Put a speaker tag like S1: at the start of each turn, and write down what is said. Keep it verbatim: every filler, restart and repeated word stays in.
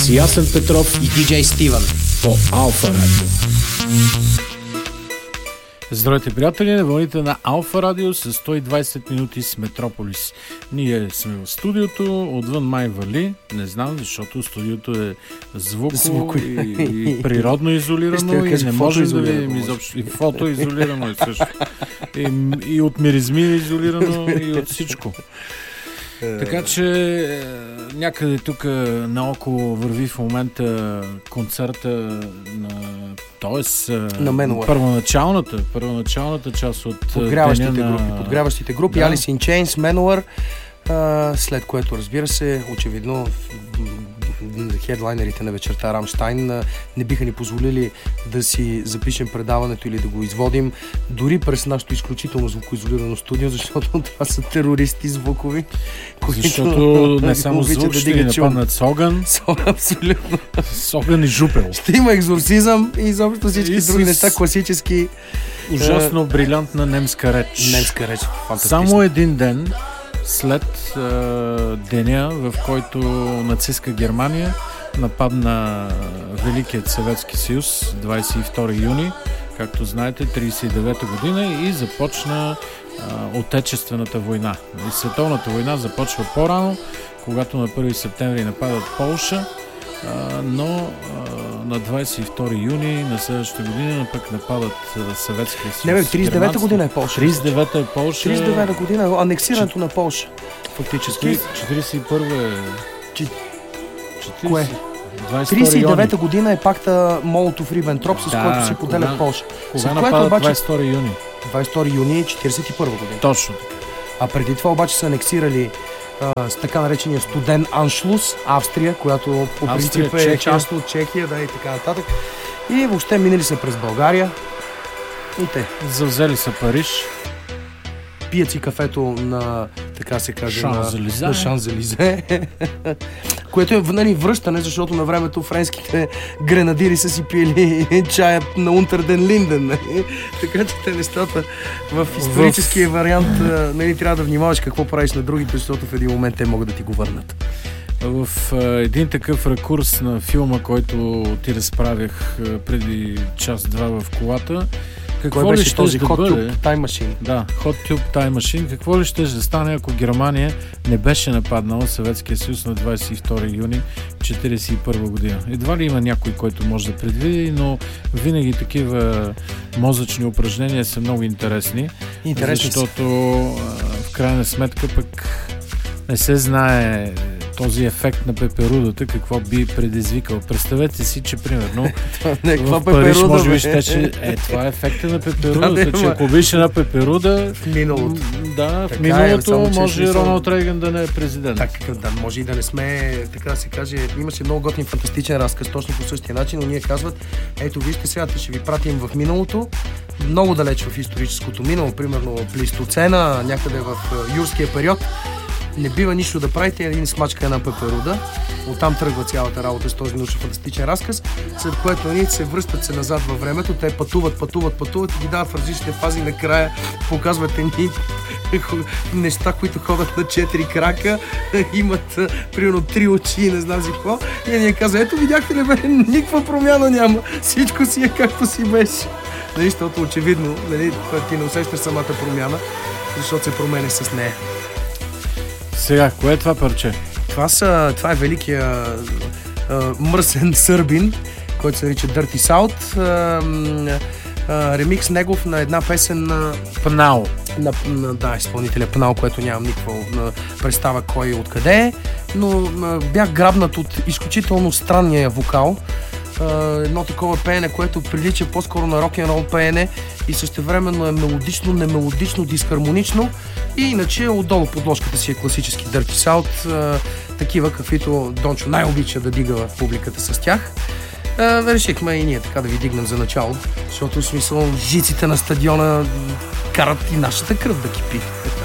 S1: с Ясен Петров
S2: и диджей Стивън
S1: по Алфа Радио.
S3: Здравейте, приятели, на вълните на Алфа Радио с сто и двайсет минути с Метрополис. Ние сме в студиото, отвън май вали, не знам, защото студиото е звуко, звуко. И, и природно изолирано и не може да видим изобщо. И фотоизолирано е също. И, и от миризми изолирано и от всичко. Така че някъде тук наоколо върви в момента концерта на, т.е.
S2: на
S3: първоначалната, първоначалната част от
S2: подгряващите
S3: деня
S2: групи,
S3: на...
S2: подгряващите групи, да. Alice in Chains, Manowar, след което, разбира се, очевидно хедлайнерите на вечерта Рамщайн не биха ни позволили да си запишем предаването или да го изводим дори през нашето изключително звукоизолирано студио, защото това са терористи звукови.
S3: Защото не само звук, ще ни нападнат с огън.
S2: Абсолютно.
S3: С огън и жупел.
S2: Ще има екзорцизъм и изобщо всички и други с... неща, класически.
S3: Ужасно е... брилянтна немска реч.
S2: Немска реч.
S3: Само един ден след е, деня, в който нацистска Германия нападна Великият Съветски съюз, двайсет и втори юни, както знаете, трийсет и девета година, и започна е, Отечествената война. И Световната война започва по-рано, когато на първи септември нападат Полша, е, но е, на двайсет и втори юни на следващата година пък нападат Съветския съюз.
S2: Не бе, трийсет и девета година е Полша.
S3: трийсет и девета е Полша.
S2: трийсет и девета година е анексирането Ч... на Полша. Фактически.
S3: четирийсет и първа е...
S2: Ч...
S3: четирийсет...
S2: Кое? трийсет и девета година е пакта Молотов-Рибентроп, с да, който си поделят кога... Полша.
S3: Кога нападат обаче... двайсет и втори юни?
S2: двайсет и втори юни четирийсет и първа година.
S3: Точно така.
S2: А преди това обаче са анексирали Uh, с така наречения студен Аншлус, Австрия, която по принцип е Чехия. Част от Чехия, да, и така нататък. И въобще минали са през България. И те.
S3: Завзели са Париж.
S2: Пият си кафето на, така се каже,
S3: Шанзелизе.
S2: на, на Шанзелизе. Което е, нали, връщане, защото на времето френските гренадири са си пили чая на Унтерден Линден. Нали? Така че те нещата в историческия вариант, нали, трябва да внимаваш какво правиш на другите, защото в един момент те могат да ти го върнат.
S3: В един такъв ракурс на филма, който ти разправях преди час-два в колата, какво
S2: Кой беше
S3: ли ще
S2: този
S3: да
S2: Hot
S3: бъде?
S2: Tube Time Machine?
S3: Да, Hot Tube Time Machine. Какво ли ще да стане, ако Германия не беше нападнала Съветския съюз на двайсет и втори юни четирийсет и първа година? Едва ли има някой, който може да предвиди, но винаги такива мозъчни упражнения са много интересни.
S2: Интересни
S3: защото в крайна сметка пък не се знае този ефект на пеперудата, какво би предизвикал. Представете си, че примерно
S2: не,
S3: в Париж може би щеше... Е, това е ефекта на пеперудата, да, че ако биш една пеперуда...
S2: В миналото.
S3: Да, в
S2: така
S3: миналото
S2: е, само,
S3: може Роналд Рейган да не е президент.
S2: Так, да, може и да не сме, така да се каже, имаше много готин фантастичен разказ, точно по същия начин, но ние казват, ето вижте сега, ще ви пратим в миналото, много далеч в историческото минало, примерно Плейстоцена, някъде в юрския период. Не бива нищо да правите, един смачка една пеперуда. Оттам тръгва цялата работа с този научно-фантастичен разказ, след което они се връщат се назад във времето, те пътуват, пътуват, пътуват и ги дават в различните фази, накрая показват едни неща, които ходят на четири крака, имат примерно три очи и не знам си какво. И ние казва, ето видяхте ли бе, никаква промяна няма, всичко си е както си беше. Нали, защото очевидно, нали, ти не усещаш самата промяна, защото се променя с нея.
S3: Сега, кое е това парче?
S2: Това, са, това е великия а, мръсен сърбин, който се нарича Dirty South. А, а, ремикс негов на една песен на
S3: Пнал.
S2: На, на, да, изпълнителя Пнал, което нямам никаква представа кой откъде е, но а, бях грабнат от изключително странния вокал. Uh, едно такова пеене, което прилича по-скоро на рок-н-рол пеене и същевременно е мелодично, немелодично, дисхармонично и иначе отдолу подложката си е класически Dirty South, uh, такива каквито Дончо най-обича да дига в публиката с тях. Uh, решихме и ние така да ви дигнем за начало, защото в смисъл жиците на стадиона карат и нашата кръв да кипи.